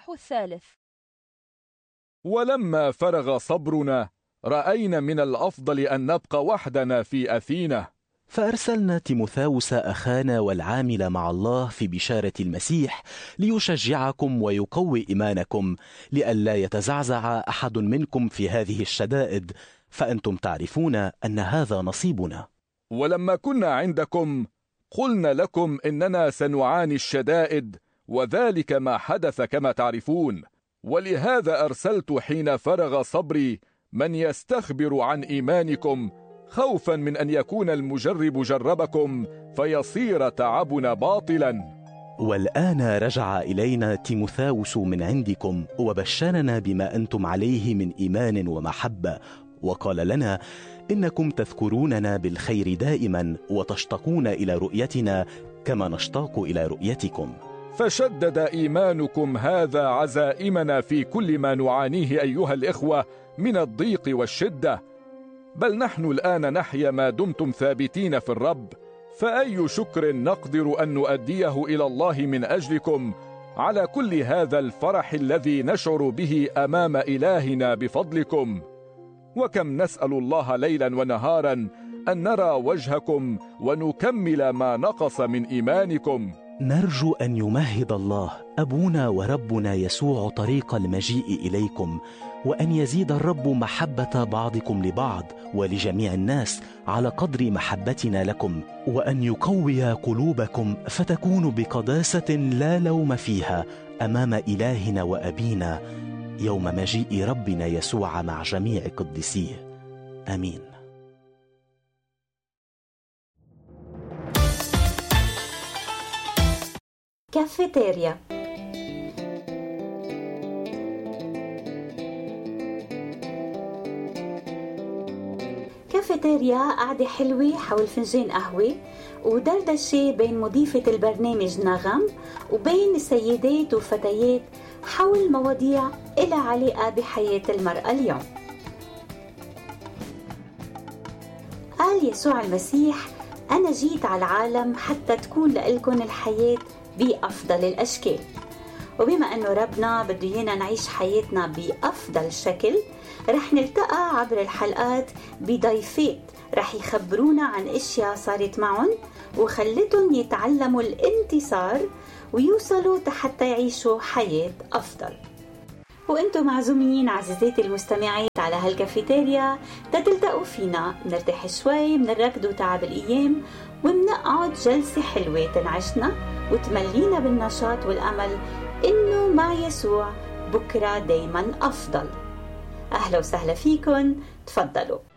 الإصحاح 3. ولما فرغ صبرنا رأينا من الأفضل أن نبقى وحدنا في أثينا، فأرسلنا تيموثاوس أخانا والعامل مع الله في بشارة المسيح ليشجعكم ويقوي إيمانكم، لئلا يتزعزع أحد منكم في هذه الشدائد، فأنتم تعرفون أن هذا نصيبنا. ولما كنا عندكم قلنا لكم إننا سنعاني الشدائد، وذلك ما حدث كما تعرفون. ولهذا أرسلت حين فرغ صبري من يستخبر عن إيمانكم، خوفا من أن يكون المجرب جربكم فيصير تعبنا باطلا. والآن رجع إلينا تيموثاوس من عندكم، وبشرنا بما أنتم عليه من إيمان ومحبة، وقال لنا إنكم تذكروننا بالخير دائما وتشتاقون إلى رؤيتنا كما نشتاق إلى رؤيتكم. فشدد إيمانكم هذا عزائمنا في كل ما نعانيه أيها الإخوة من الضيق والشدة. بل نحن الآن نحيا ما دمتم ثابتين في الرب، فأي شكر نقدر أن نؤديه إلى الله من أجلكم على كل هذا الفرح الذي نشعر به أمام إلهنا بفضلكم. وكم نسأل الله ليلا ونهارا أن نرى وجهكم ونكمل ما نقص من إيمانكم. نرجو أن يمهد الله أبونا وربنا يسوع طريق المجيء إليكم، وأن يزيد الرب محبة بعضكم لبعض ولجميع الناس على قدر محبتنا لكم، وأن يقوي قلوبكم فتكونوا بقداسة لا لوم فيها أمام إلهنا وأبينا يوم مجيء ربنا يسوع مع جميع قديسيه. آمين. كافيتيريا. كافيتيريا قعدة حلوة حول فنجان قهوة ودردشة بين مضيفة البرنامج نغم وبين السيدات والفتيات حول مواضيع إلها علاقة بحياة المرأة اليوم. قال يسوع المسيح: أنا جيت على العالم حتى تكون لإلكن الحياة بأفضل الأشكال. وبما أنه ربنا بده إيانا نعيش حياتنا بأفضل شكل، رح نلتقى عبر الحلقات بضيفات رح يخبرونا عن أشياء صارت معهم وخلتهم يتعلموا الانتصار ويوصلوا حتى يعيشوا حياة أفضل. وانتم معزومين عزيزاتي المستمعين على هالكافيتيريا تتلتقوا فينا، نرتاح شوي من الركض وتعب الأيام ونقعد جلسة حلوة تنعشنا وتملينا بالنشاط والأمل إنه مع يسوع بكرة دايما أفضل. أهلا وسهلا فيكن، تفضلوا.